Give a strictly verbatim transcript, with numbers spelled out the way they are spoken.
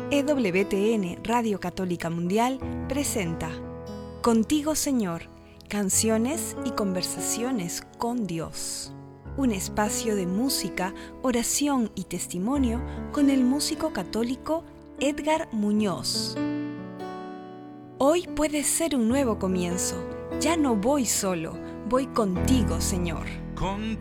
E W T N Radio Católica Mundial presenta Contigo, Señor, canciones y conversaciones con Dios. Un espacio de música, oración y testimonio con el músico católico Edgar Muñoz. Hoy puede ser un nuevo comienzo. Ya no voy solo, voy contigo, Señor. Con